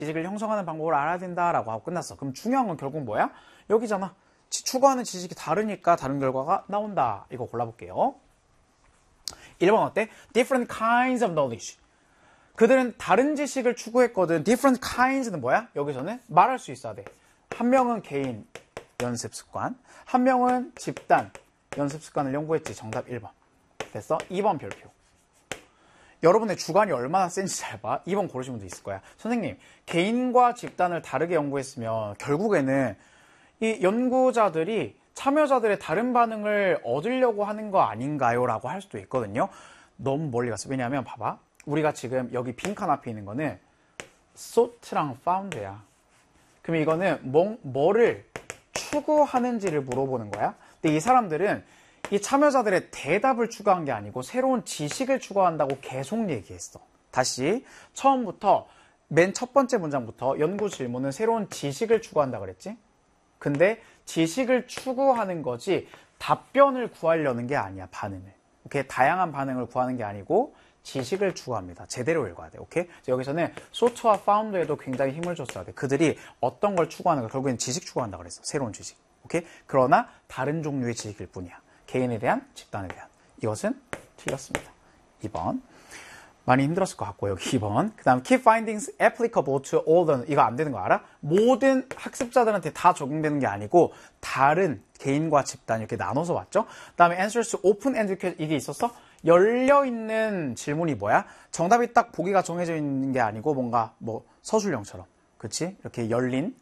지식을 형성하는 방법을 알아야 된다라고 하고 끝났어. 그럼 중요한 건 결국 뭐야? 여기잖아. 추구하는 지식이 다르니까 다른 결과가 나온다. 이거 골라볼게요. 1번 어때? Different kinds of knowledge. 그들은 다른 지식을 추구했거든. Different kinds는 뭐야? 여기서는 말할 수 있어야 돼. 한 명은 개인 연습 습관, 한 명은 집단 연습 습관을 연구했지. 정답 1번. 됐어? 2번 별표. 여러분의 주관이 얼마나 센지 잘 봐. 2번 고르신 분도 있을 거야. 선생님, 개인과 집단을 다르게 연구했으면 결국에는 이 연구자들이 참여자들의 다른 반응을 얻으려고 하는 거 아닌가요? 라고 할 수도 있거든요. 너무 멀리 갔어. 왜냐하면 봐봐. 우리가 지금 여기 빈칸 앞에 있는 거는 sought랑 found야. 그럼 이거는 뭐를 추구하는지를 물어보는 거야. 근데 이 사람들은 이 참여자들의 대답을 추구한 게 아니고 새로운 지식을 추구한다고 계속 얘기했어. 다시 처음부터 맨 첫 번째 문장부터 연구 질문은 새로운 지식을 추구한다 그랬지? 근데 지식을 추구하는 거지 답변을 구하려는 게 아니야. 반응을. 오케이? 다양한 반응을 구하는 게 아니고 지식을 추구합니다. 제대로 읽어야 돼. 오케이? 여기서는 sought와 found에도 굉장히 힘을 줬어야 돼. 그들이 어떤 걸 추구하는 거 결국엔 지식 추구한다 그랬어. 새로운 지식. 오케이? 그러나 다른 종류의 지식일 뿐이야. 개인에 대한, 집단에 대한. 이것은 틀렸습니다. 2번. 많이 힘들었을 것 같고 여기 2번. 그 다음 keep findings applicable to all the 이거 안 되는 거 알아? 모든 학습자들한테 다 적용되는 게 아니고 다른 개인과 집단 이렇게 나눠서 왔죠. 그 다음에 answers to open-ended question 이게 있었어? 열려있는 질문이 뭐야? 정답이 딱 보기가 정해져 있는 게 아니고 뭔가 뭐 서술형처럼 그치? 이렇게 열린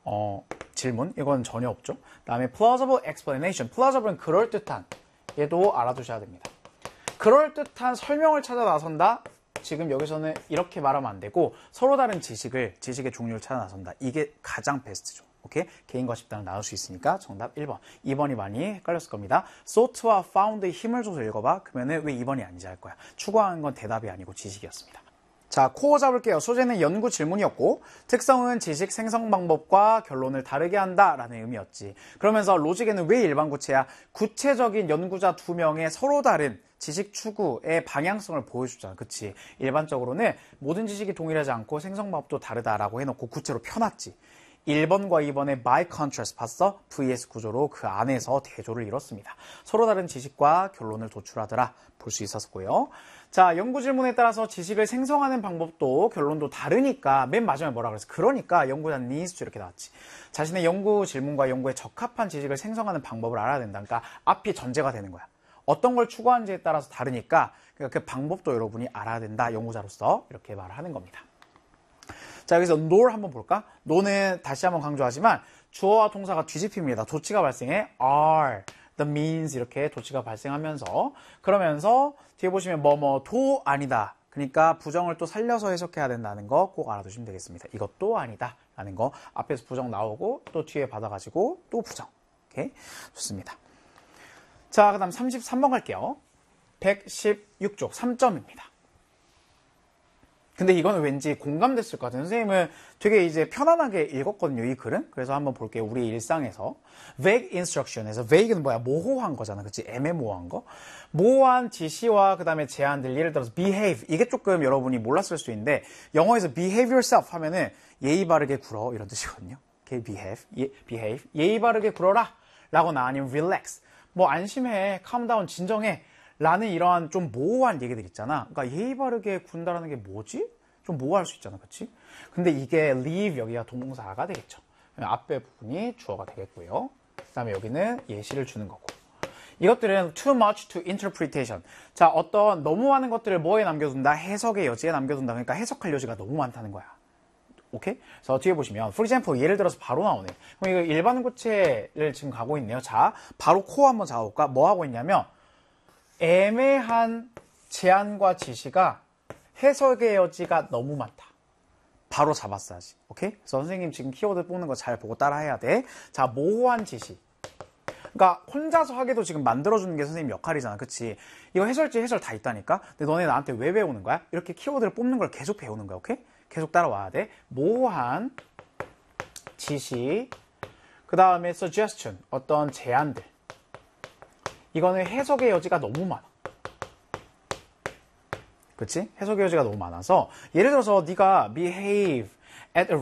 질문 이건 전혀 없죠. 그 다음에 plausible explanation plausible은 그럴듯한 얘도 알아두셔야 됩니다. 그럴듯한 설명을 찾아 나선다. 지금 여기서는 이렇게 말하면 안 되고 서로 다른 지식의 종류를 찾아 나선다. 이게 가장 베스트죠. 오케이? 개인과 집단을 나눌 수 있으니까 정답 1번. 2번이 많이 헷갈렸을 겁니다. sought와 found의 힘을 줘서 읽어봐. 그러면 왜 2번이 아니지 할 거야. 추구하는 건 대답이 아니고 지식이었습니다. 자, 코어 잡을게요. 소재는 연구 질문이었고 특성은 지식 생성 방법과 결론을 다르게 한다라는 의미였지. 그러면서 로직에는 왜 일반 구체야? 구체적인 연구자 2명의 서로 다른 지식 추구의 방향성을 보여주잖아. 그치? 일반적으로는 모든 지식이 동일하지 않고 생성 방법도 다르다라고 해놓고 구체로 펴놨지. 1번과 2번의 by contrast 봤어? VS 구조로 그 안에서 대조를 이뤘습니다. 서로 다른 지식과 결론을 도출하더라 볼 수 있었고요. 자, 연구 질문에 따라서 지식을 생성하는 방법도 결론도 다르니까 맨 마지막에 뭐라 그랬어? 그러니까 연구자는 needs to 이렇게 나왔지. 자신의 연구 질문과 연구에 적합한 지식을 생성하는 방법을 알아야 된다. 그러니까 앞이 전제가 되는 거야. 어떤 걸 추구하는지에 따라서 다르니까 그 방법도 여러분이 알아야 된다. 연구자로서 이렇게 말을 하는 겁니다. 자, 여기서 no를 한번 볼까? no는 다시 한번 강조하지만 주어와 동사가 뒤집힙니다. 도치가 발생해 are, the means 이렇게 도치가 발생하면서 그러면서 뒤에 보시면 뭐뭐도 아니다. 그러니까 부정을 또 살려서 해석해야 된다는 거 꼭 알아두시면 되겠습니다. 이것도 아니다 라는 거 앞에서 부정 나오고 또 뒤에 받아가지고 또 부정. 오케이? 좋습니다. 자, 그 다음 33번 갈게요. 116쪽 3점입니다. 근데 이거는 왠지 공감됐을 것 같아요. 선생님은 되게 이제 편안하게 읽었거든요, 이 글은. 그래서 한번 볼게요. 우리 일상에서. vague instruction에서 vague는 뭐야? 모호한 거잖아. 그치? 애매모호한 거. 모호한 지시와 그 다음에 제안들. 예를 들어서 behave. 이게 조금 여러분이 몰랐을 수 있는데 영어에서 behave yourself 하면은 예의 바르게 굴어. 이런 뜻이거든요. Okay? behave. 예의 바르게 굴어라. 라거나 아니면 relax. 뭐 안심해. calm down. 진정해. 라는 이러한 좀 모호한 얘기들 있잖아. 그러니까 예의 바르게 군다라는 게 뭐지? 좀 모호할 수 있잖아. 그치? 근데 이게 leave 여기가 동사가 되겠죠. 앞에 부분이 주어가 되겠고요. 그 다음에 여기는 예시를 주는 거고. 이것들은 too much to interpretation. 자, 어떤 너무 많은 것들을 뭐에 남겨둔다? 해석의 여지에 남겨둔다. 그러니까 해석할 여지가 너무 많다는 거야. 오케이? 그래서 뒤에 보시면 for example 예를 들어서 바로 나오네. 그럼 이거 일반 구체를 지금 가고 있네요. 자, 바로 코어 한번 잡아볼까? 뭐 하고 있냐면 애매한 제안과 지시가 해석의 여지가 너무 많다. 바로 잡았어야지. 오케이? 그래서 선생님 지금 키워드 뽑는 거 잘 보고 따라해야 돼. 자, 모호한 지시. 그러니까 혼자서 하게도 지금 만들어주는 게 선생님 역할이잖아. 그치? 이거 해설지 해설 다 있다니까? 근데 너네 나한테 왜 배우는 거야? 이렇게 키워드를 뽑는 걸 계속 배우는 거야. 오케이? 계속 따라와야 돼. 모호한 지시. 그 다음에 suggestion. 어떤 제안들. 이거는 해석의 여지가 너무 많아. 그치? 해석의 여지가 너무 많아서 예를 들어서 네가 behave at a